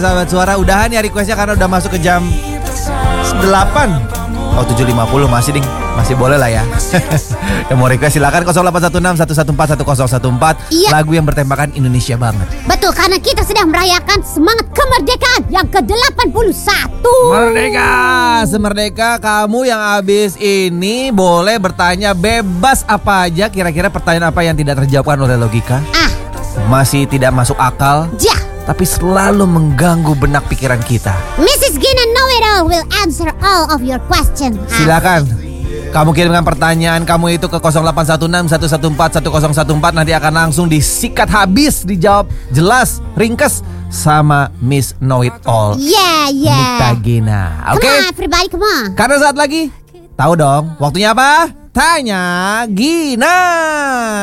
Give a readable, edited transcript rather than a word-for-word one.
Sahabat Suara, udahan ya requestnya karena udah masuk ke jam 8. Oh 7.50 masih ding. Masih boleh lah ya. Yang mau request silakan 0816 114 1014. Iya. Lagu yang bertemakan Indonesia banget. Betul, karena kita sedang merayakan semangat kemerdekaan yang ke-81. Merdeka, semerdeka. Kamu yang habis ini boleh bertanya bebas apa aja. Kira-kira pertanyaan apa yang tidak terjawabkan oleh logika, masih tidak masuk akal, Ja, tapi selalu mengganggu benak pikiran kita. Mrs. Gina Know It All will answer all of your question. Silakan. Kamu kirimkan pertanyaan kamu itu ke 0816 114 1014. Nanti akan langsung disikat habis, dijawab jelas, ringkes sama Miss Know It All, Yeah. Nita Gina. Oke? Come on, everybody, come on. Karena saat lagi tahu dong waktunya apa? Tanya Gina.